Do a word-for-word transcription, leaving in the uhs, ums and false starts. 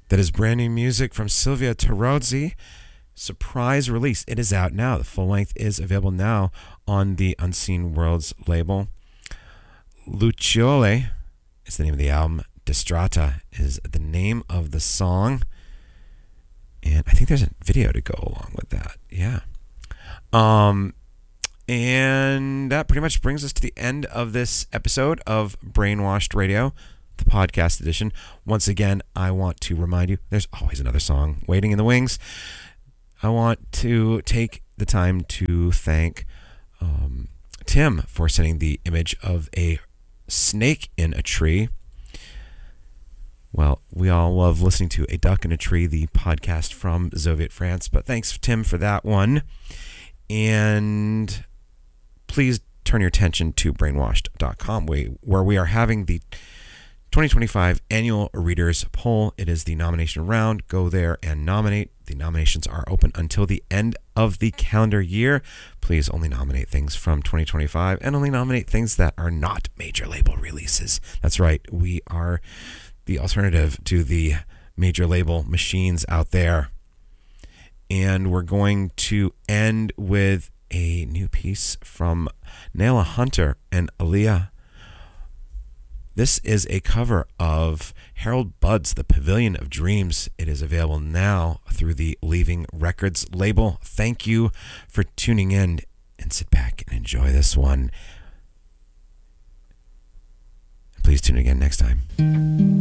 That is brand new music from Silvia Terozzi. Surprise release. It is out now. The full length is available now on the Unseen Worlds label. Luciole is the name of the album. Distrata is the name of the song. And I think there's a video to go along with that. Yeah. Um, and that pretty much brings us to the end of this episode of Brainwashed Radio, the podcast edition. Once again, I want to remind you, there's always another song waiting in the wings. I want to take the time to thank um, Tim for sending the image of a snake in a tree. Well, we all love listening to A Duck in a Tree, the podcast from Soviet France, but thanks, Tim, for that one. And please turn your attention to brainwashed dot com, where we are having the twenty twenty-five annual readers poll. It is the nomination round. Go there and nominate. The nominations are open until the end of the calendar year. Please only nominate things from twenty twenty-five and only nominate things that are not major label releases. That's right. We are the alternative to the major label machines out there. And we're going to end with a new piece from Nayla Hunter and Aaliyah. This is a cover of Harold Budd's The Pavilion of Dreams. It is available now through the Leaving Records label. Thank you for tuning in, and sit back and enjoy this one. Please tune in again next time.